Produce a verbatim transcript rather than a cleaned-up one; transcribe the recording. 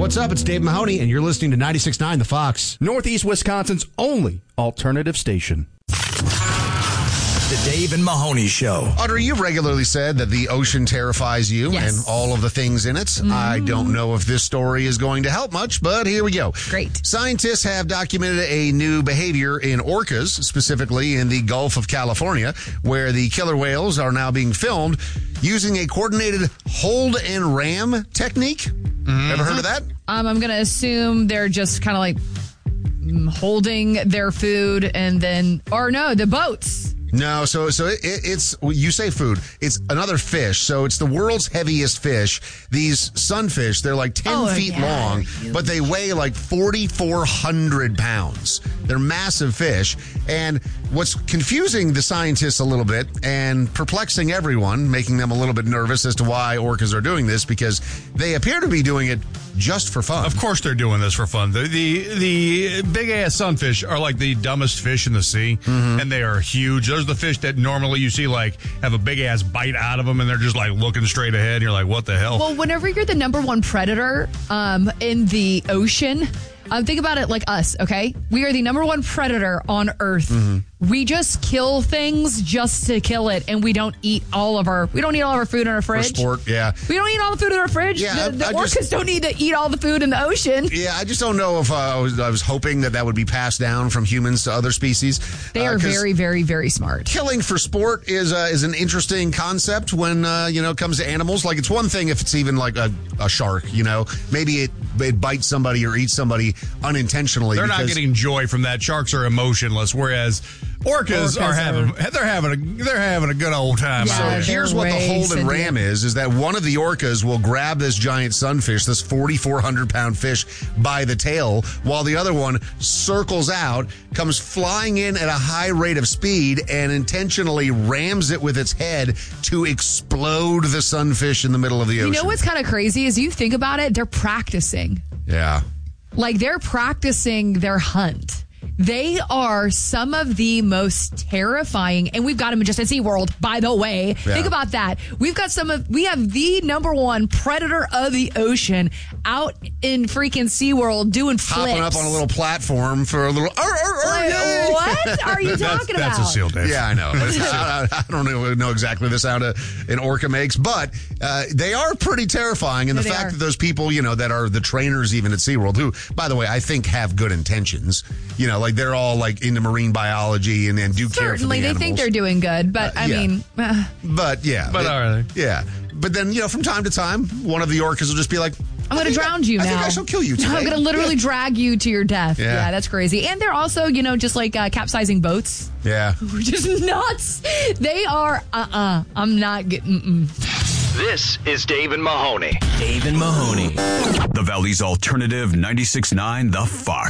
What's up? It's Dave Mahoney, and you're listening to ninety-six point nine The Fox. Northeast Wisconsin's only alternative station. The Dave and Mahoney Show. Audrey, you've regularly said that the ocean terrifies you yes. and all of the things in it. Mm. I don't know if this story is going to help much, but here we go. Great. Scientists have documented a new behavior in orcas, specifically in the Gulf of California, where the killer whales are now being filmed using a coordinated hold and ram technique. Mm-hmm. Ever heard of that? Um, I'm going to assume they're just kind of like holding their food and then, or no, the boats. No, so so it, it, it's, you say food, it's another fish. So it's the world's heaviest fish. These sunfish, they're like ten oh, feet yeah, long, but they weigh like forty-four hundred pounds. They're massive fish. And what's confusing the scientists a little bit and perplexing everyone, making them a little bit nervous as to why orcas are doing this, because they appear to be doing it just for fun. Of course they're doing this for fun. The the, the big-ass sunfish are like the dumbest fish in the sea, mm-hmm. and they are huge. Those are the fish that normally you see like have a big-ass bite out of them, and they're just like looking straight ahead, and you're like, what the hell? Well, whenever you're the number one predator um, in the ocean, um, think about it like us, okay? We are the number one predator on Earth. Mm-hmm. We just kill things just to kill it, and we don't eat all of our we don't eat all of our food in our fridge. For sport, yeah. We don't eat all the food in our fridge. Yeah, the the I, I orcas just, don't need to eat all the food in the ocean. Yeah, I just don't know if uh, I, was, I was hoping that that would be passed down from humans to other species. They are uh, very, very, very smart. Killing for sport is uh, is an interesting concept when uh, you know it comes to animals. Like, it's one thing if it's even like a, a shark. You know, maybe it it bites somebody or eats somebody unintentionally. They're not getting joy from that. Sharks are emotionless, whereas orcas, orcas are having are, they're having a they're having a good old time. Yeah, so here's what the hold and ram is: is that one of the orcas will grab this giant sunfish, this forty-four hundred pound fish, by the tail, while the other one circles out, comes flying in at a high rate of speed, and intentionally rams it with its head to explode the sunfish in the middle of the ocean. You know what's kind of crazy is you think about it, they're practicing. Yeah. Like, they're practicing their hunt. They are some of the most terrifying, and we've got them just at SeaWorld, by the way. Yeah. Think about that. We've got some of, we have the number one predator of the ocean out in freaking SeaWorld doing flips. Hopping up on a little platform for a little, arr, arr, arr, like, what are you talking that's, about? That's a seal, Dave. Yeah, I know. I, I don't know, know exactly the sound a, an orca makes, but uh, they are pretty terrifying. And the yeah, fact are. that those people, you know, that are the trainers even at SeaWorld, who, by the way, I think have good intentions, you know, like they're all like into marine biology and, and do Certainly, care for the they animals. think they're doing good, but uh, I yeah. mean, uh, but yeah, but it, are they? Yeah, but then, you know, from time to time, one of the orcas will just be like, I'm going to drown you I now. think I shall kill you today. I'm going to literally yeah. drag you to your death. Yeah. yeah, that's crazy. And they're also, you know, just like uh, capsizing boats. Yeah. Which is nuts. They are, uh-uh, I'm not getting, mm-mm. This is Dave and Mahoney. Dave and Mahoney. The Valley's alternative ninety-six point nine The Fox.